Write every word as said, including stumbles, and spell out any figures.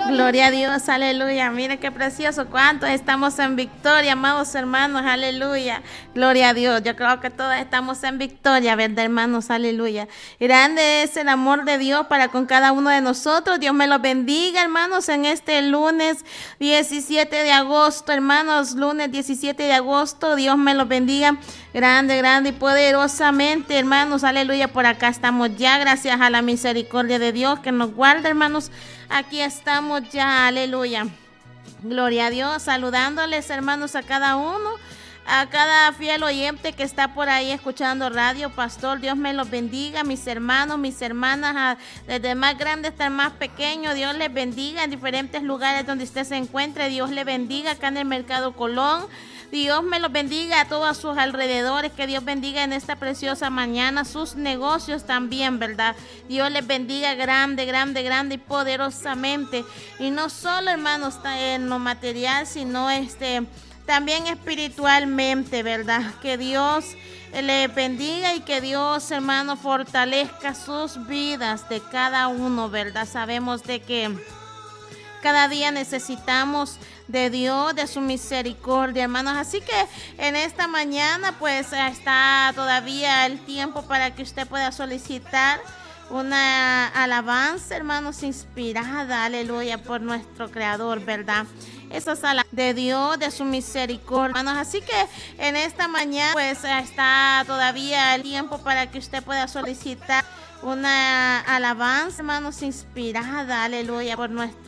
Gloria a Dios, aleluya. Mire qué precioso. ¿Cuántos estamos en victoria, amados hermanos? Aleluya. Gloria a Dios. Yo creo que todos estamos en victoria, ¿verdad, hermanos? Aleluya. Grande es el amor de Dios para con cada uno de nosotros. Dios me los bendiga, hermanos, en este lunes diecisiete de agosto, hermanos. Lunes diecisiete de agosto. Dios me los bendiga. Grande, grande y poderosamente, hermanos. Aleluya. Por acá estamos ya. Gracias a la misericordia de Dios que nos guarda, hermanos. Aquí estamos ya, aleluya. Gloria a Dios, saludándoles, hermanos, a cada uno, a cada fiel oyente que está por ahí escuchando radio. Pastor, Dios me los bendiga, mis hermanos, mis hermanas, a, desde más grande hasta el más pequeño. Dios les bendiga en diferentes lugares donde usted se encuentre. Dios le bendiga acá en el Mercado Colón. Dios me los bendiga a todos sus alrededores, que Dios bendiga en esta preciosa mañana sus negocios también, ¿verdad? Dios les bendiga grande, grande, grande y poderosamente. Y no solo, hermanos, en lo material, sino este, también espiritualmente, ¿verdad? Que Dios les bendiga y que Dios, hermano, fortalezca sus vidas de cada uno, ¿verdad? Sabemos de que cada día necesitamos de Dios, de su misericordia, hermanos. Así que en esta mañana pues está todavía el tiempo para que usted pueda solicitar una alabanza, hermanos, inspirada, aleluya, por nuestro Creador, ¿verdad? Esa es la de Dios, de su misericordia, hermanos. Así que en esta mañana pues está todavía el tiempo para que usted pueda solicitar una alabanza, hermanos, inspirada, aleluya, por nuestro